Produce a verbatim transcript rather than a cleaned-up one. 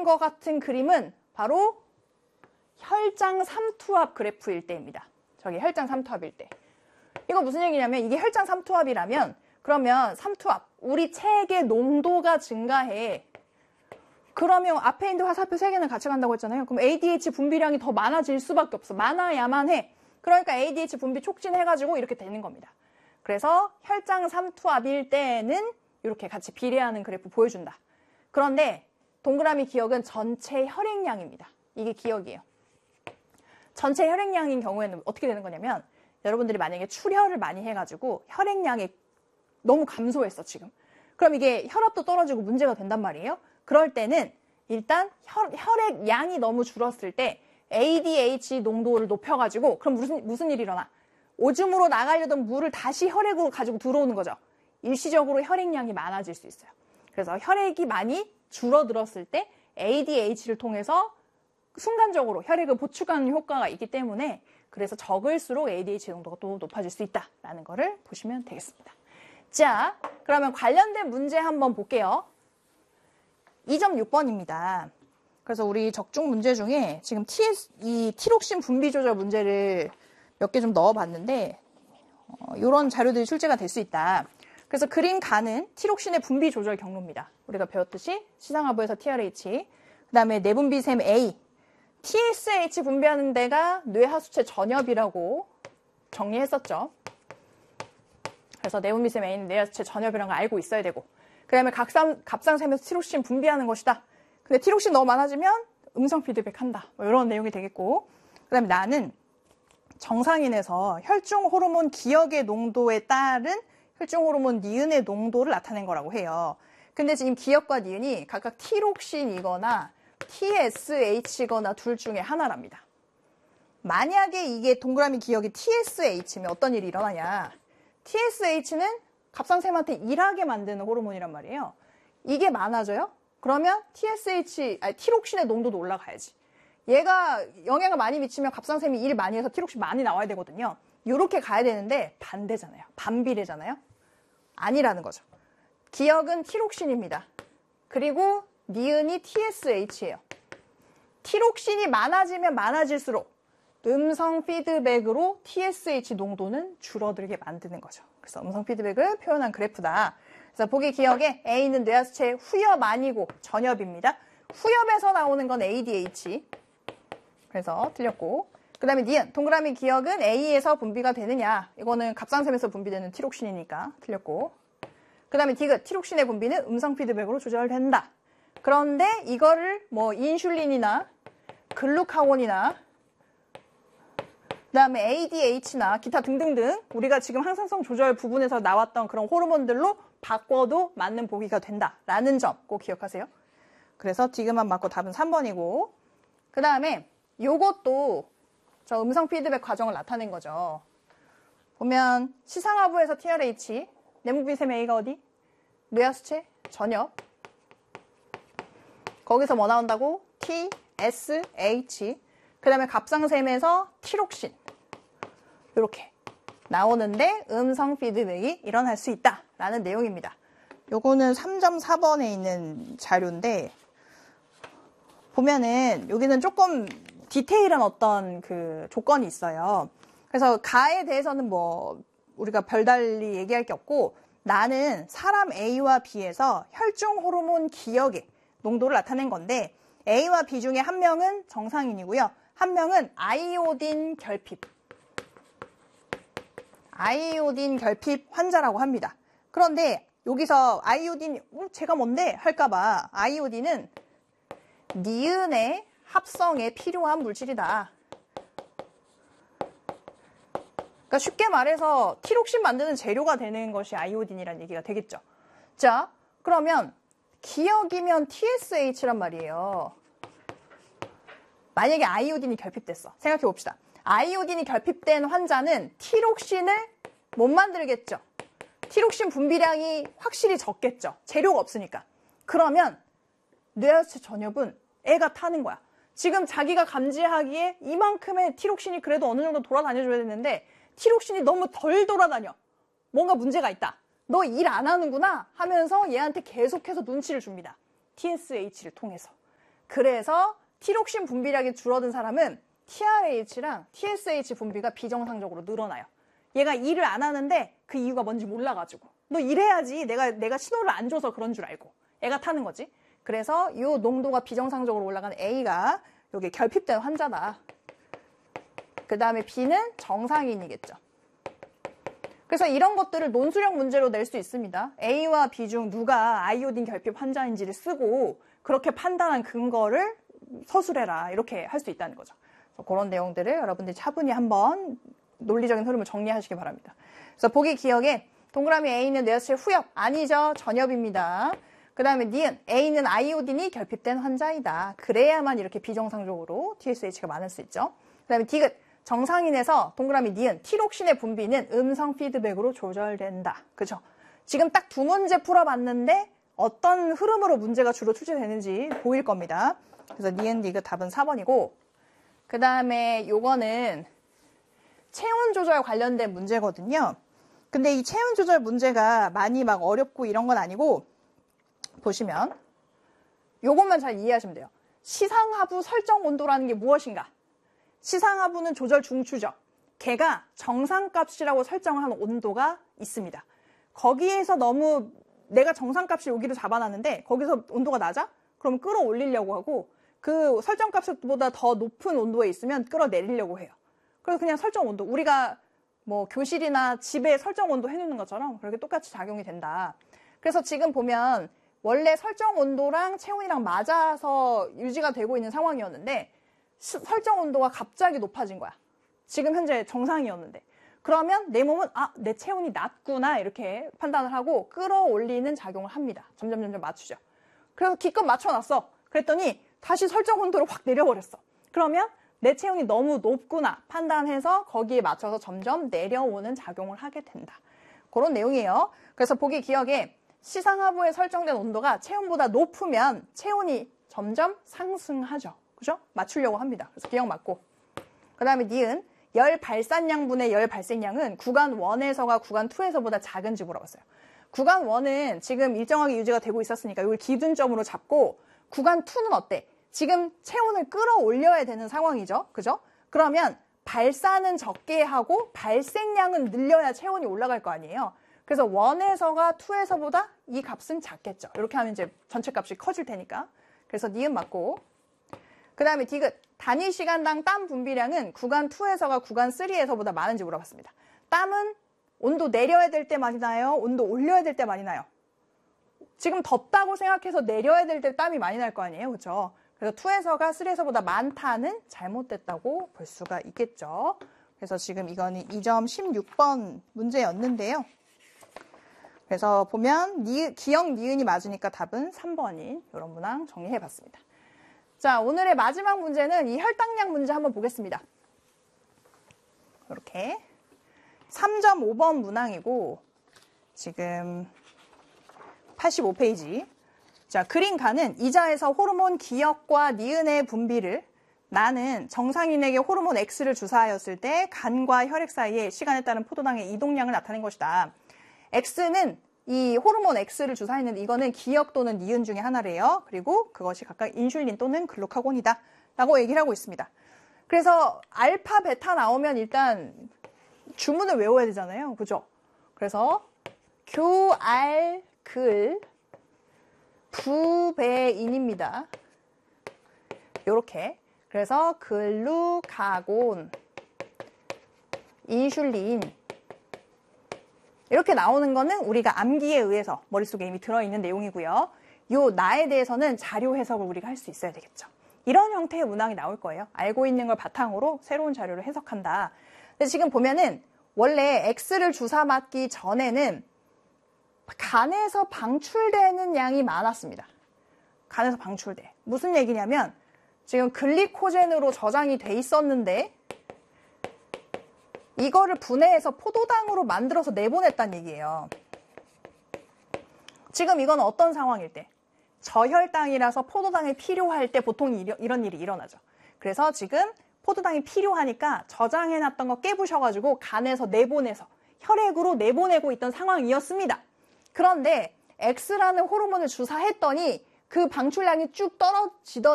것 같은 그림은 바로 혈장 삼투압 그래프일 때입니다. 저기 혈장 삼투압일 때. 이거 무슨 얘기냐면 이게 혈장 삼투압이라면 그러면 삼투압, 우리 체액의 농도가 증가해. 그러면 앞에 있는 화살표 세 개는 같이 간다고 했잖아요. 그럼 에이디에이치 분비량이 더 많아질 수밖에 없어. 많아야만 해. 그러니까 에이디에이치 분비 촉진해가지고 이렇게 되는 겁니다. 그래서 혈장 삼투압일 때는 이렇게 같이 비례하는 그래프 보여준다. 그런데 동그라미 기억은 전체 혈액량입니다. 이게 기억이에요. 전체 혈액량인 경우에는 어떻게 되는 거냐면 여러분들이 만약에 출혈을 많이 해가지고 혈액량이 너무 감소했어 지금. 그럼 이게 혈압도 떨어지고 문제가 된단 말이에요. 그럴 때는 일단 혈, 혈액량이 너무 줄었을 때 에이디에이치 농도를 높여가지고 그럼 무슨, 무슨 일이 일어나? 오줌으로 나가려던 물을 다시 혈액으로 가지고 들어오는 거죠. 일시적으로 혈액량이 많아질 수 있어요. 그래서 혈액이 많이 줄어들었을 때 에이디에이치를 통해서 순간적으로 혈액을 보충하는 효과가 있기 때문에 그래서 적을수록 에이디에이치 농도가 또 높아질 수 있다라는 거를 보시면 되겠습니다. 자, 그러면 관련된 문제 한번 볼게요. 이 점 육 번입니다. 그래서 우리 적중 문제 중에 지금 티에스, 이 티록신 분비 조절 문제를 몇 개 좀 넣어봤는데 어, 이런 자료들이 출제가 될 수 있다. 그래서 그림 가는 티록신의 분비 조절 경로입니다. 우리가 배웠듯이 시상하부에서 티알에이치, 그 다음에 내분비샘 A, 티에스에이치 분비하는 데가 뇌하수체 전엽이라고 정리했었죠. 그래서 내분비샘 A는 뇌하수체 전엽이라는 걸 알고 있어야 되고, 그 다음에 갑상, 갑상샘에서 티록신 분비하는 것이다. 근데 티록신 너무 많아지면 음성 피드백한다. 뭐 이런 내용이 되겠고, 그 다음에 나는 정상인에서 혈중 호르몬 기억의 농도에 따른 혈중 호르몬 니은의 농도를 나타낸 거라고 해요. 근데 지금 기억과 니은이 각각 티록신이거나 티에스에이치거나 둘 중에 하나랍니다. 만약에 이게 동그라미 기억이 티에스에이치면 어떤 일이 일어나냐. 티에스에이치는 갑상샘한테 일하게 만드는 호르몬이란 말이에요. 이게 많아져요? 그러면 티에스에이치, 아니, 티록신의 농도도 올라가야지. 얘가 영향을 많이 미치면 갑상샘이 일 많이 해서 티록신 많이 나와야 되거든요. 이렇게 가야 되는데 반대잖아요. 반비례잖아요. 아니라는 거죠. 기억은 티록신입니다. 그리고 니은이 티에스에이치예요. 티록신이 많아지면 많아질수록 음성 피드백으로 티에스에이치 농도는 줄어들게 만드는 거죠. 그래서 음성 피드백을 표현한 그래프다. 그래서 보기 기억에 A는 뇌하수체의 후엽 아니고 전엽입니다. 후엽에서 나오는 건 에이디에이치. 그래서 틀렸고, 그 다음에 니은, 동그라미 기억은 A에서 분비가 되느냐. 이거는 갑상샘에서 분비되는 티록신이니까 틀렸고, 그 다음에 디귿, 티록신의 분비는 음성 피드백으로 조절된다. 그런데 이거를 뭐 인슐린이나 글루카곤이나 그 다음에 에이디에이치나 기타 등등등 우리가 지금 항상성 조절 부분에서 나왔던 그런 호르몬들로 바꿔도 맞는 보기가 된다라는 점 꼭 기억하세요. 그래서 디귿만 맞고 답은 삼 번이고, 그 다음에 요것도 저 음성 피드백 과정을 나타낸 거죠. 보면 시상하부에서 티알에이치, 내분비샘 A가 어디? 뇌하수체, 전엽. 거기서 뭐 나온다고? 티에스에이치. 그 다음에 갑상샘에서 티록신. 이렇게 나오는데 음성 피드백이 일어날 수 있다라는 내용입니다. 요거는 삼 점 사 번에 있는 자료인데 보면은 여기는 조금 디테일한 어떤 그 조건이 있어요. 그래서 가에 대해서는 뭐 우리가 별달리 얘기할 게 없고, 나는 사람 A와 B에서 혈중 호르몬 기억의 농도를 나타낸 건데 A와 B 중에 한 명은 정상인이고요. 한 명은 아이오딘 결핍. 아이오딘 결핍 환자라고 합니다. 그런데 여기서 아이오딘, 어, 제가 뭔데? 할까봐 아이오딘은 니은의 합성에 필요한 물질이다. 그러니까 쉽게 말해서 티록신 만드는 재료가 되는 것이 아이오딘이라는 얘기가 되겠죠. 자, 그러면 기억이면 티에스에이치란 말이에요. 만약에 아이오딘이 결핍됐어. 생각해 봅시다. 아이오딘이 결핍된 환자는 티록신을 못 만들겠죠. 티록신 분비량이 확실히 적겠죠. 재료가 없으니까. 그러면 뇌하수체 전엽은 애가 타는 거야. 지금 자기가 감지하기에 이만큼의 티록신이 그래도 어느 정도 돌아다녀줘야 되는데 티록신이 너무 덜 돌아다녀. 뭔가 문제가 있다. 너 일 안 하는구나 하면서 얘한테 계속해서 눈치를 줍니다. 티에스에이치를 통해서. 그래서 티록신 분비량이 줄어든 사람은 티알에이치랑 티에스에이치 분비가 비정상적으로 늘어나요. 얘가 일을 안 하는데 그 이유가 뭔지 몰라가지고. 너 일해야지. 내가, 내가 신호를 안 줘서 그런 줄 알고. 애가 타는 거지. 그래서 이 농도가 비정상적으로 올라가는 A가 여기 결핍된 환자다. 그 다음에 B는 정상인이겠죠. 그래서 이런 것들을 논술형 문제로 낼 수 있습니다. A와 B 중 누가 아이오딘 결핍 환자인지를 쓰고 그렇게 판단한 근거를 서술해라. 이렇게 할 수 있다는 거죠. 그런 내용들을 여러분들이 차분히 한번 논리적인 흐름을 정리하시기 바랍니다. 그래서 보기 기억에 동그라미 A는 뇌하수체 후엽 아니죠. 전엽입니다. 그 다음에 니은 A는 아이오딘이 결핍된 환자이다. 그래야만 이렇게 비정상적으로 티에스에이치가 많을 수 있죠. 그 다음에 디귿 정상인에서 동그라미 니은 티록신의 분비는 음성 피드백으로 조절된다. 그죠? 지금 딱 두 문제 풀어봤는데 어떤 흐름으로 문제가 주로 출제되는지 보일 겁니다. 그래서 니은 디귿 답은 사 번이고 그 다음에 요거는 체온 조절 관련된 문제거든요. 근데 이 체온 조절 문제가 많이 막 어렵고 이런 건 아니고 보시면 요것만 잘 이해하시면 돼요. 시상하부 설정 온도라는 게 무엇인가? 시상하부는 조절 중추죠. 걔가 정상값이라고 설정한 온도가 있습니다. 거기에서 너무 내가 정상값이 여기로 잡아놨는데 거기서 온도가 낮아? 그럼 끌어올리려고 하고 그 설정값보다 더 높은 온도에 있으면 끌어내리려고 해요. 그래서 그냥 설정 온도, 우리가 뭐 교실이나 집에 설정 온도 해놓는 것처럼 그렇게 똑같이 작용이 된다. 그래서 지금 보면 원래 설정 온도랑 체온이랑 맞아서 유지가 되고 있는 상황이었는데 시, 설정 온도가 갑자기 높아진 거야. 지금 현재 정상이었는데. 그러면 내 몸은 아, 내 체온이 낮구나 이렇게 판단을 하고 끌어올리는 작용을 합니다. 점점 점점 맞추죠. 그래서 기껏 맞춰놨어. 그랬더니 다시 설정 온도를 확 내려버렸어. 그러면 내 체온이 너무 높구나 판단해서 거기에 맞춰서 점점 내려오는 작용을 하게 된다. 그런 내용이에요. 그래서 보기 기억에 시상하부에 설정된 온도가 체온보다 높으면 체온이 점점 상승하죠. 그죠? 맞추려고 합니다. 그래서 기억 맞고. 그 다음에 니은 열 발산량분의 열 발생량은 구간 일에서가 구간 이에서보다 작은지 물어봤어요. 구간 일은 지금 일정하게 유지가 되고 있었으니까 이걸 기준점으로 잡고 구간 이는 어때? 지금 체온을 끌어올려야 되는 상황이죠. 그죠? 그러면 발산은 적게 하고 발생량은 늘려야 체온이 올라갈 거 아니에요. 그래서 일에서가 이에서보다 이 값은 작겠죠. 이렇게 하면 이제 전체 값이 커질 테니까. 그래서 니은 맞고. 그 다음에 디귿. 단위 시간당 땀 분비량은 구간 이에서가 구간 삼에서보다 많은지 물어봤습니다. 땀은 온도 내려야 될 때 많이 나요? 온도 올려야 될 때 많이 나요? 지금 덥다고 생각해서 내려야 될 때 땀이 많이 날 거 아니에요? 그렇죠? 그래서 이에서가 삼에서보다 많다는 잘못됐다고 볼 수가 있겠죠. 그래서 지금 이거는 이 점 십육 번 문제였는데요. 그래서 보면 니, 기억 니은이 맞으니까 답은 삼 번인 이런 문항 정리해봤습니다. 자, 오늘의 마지막 문제는 이 혈당량 문제 한번 보겠습니다. 이렇게 삼 점 오 번 문항이고 지금 팔십오 페이지. 자, 그린간은 이자에서 호르몬 기억과 니은의 분비를 나는 정상인에게 호르몬 X를 주사하였을 때 간과 혈액 사이에 시간에 따른 포도당의 이동량을 나타낸 것이다. X는 이 호르몬 X를 주사했는데 이거는 기억 또는 니은 중에 하나래요. 그리고 그것이 각각 인슐린 또는 글루카곤이다 라고 얘기를 하고 있습니다. 그래서 알파, 베타 나오면 일단 주문을 외워야 되잖아요. 그죠? 그래서 교알, 글, 부배인입니다. 요렇게. 그래서 글루카곤, 인슐린 이렇게 나오는 거는 우리가 암기에 의해서 머릿속에 이미 들어있는 내용이고요. 요 나에 대해서는 자료 해석을 우리가 할 수 있어야 되겠죠. 이런 형태의 문항이 나올 거예요. 알고 있는 걸 바탕으로 새로운 자료를 해석한다. 근데 지금 보면은 원래 X를 주사 맞기 전에는 간에서 방출되는 양이 많았습니다. 간에서 방출돼. 무슨 얘기냐면 지금 글리코젠으로 저장이 돼 있었는데 이거를 분해해서 포도당으로 만들어서 내보냈다는 얘기예요. 지금 이건 어떤 상황일 때? 저혈당이라서 포도당이 필요할 때 보통 이런 일이 일어나죠. 그래서 지금 포도당이 필요하니까 저장해놨던 거 깨부셔가지고 간에서 내보내서 혈액으로 내보내고 있던 상황이었습니다. 그런데 X라는 호르몬을 주사했더니 그 방출량이 쭉 떨어지던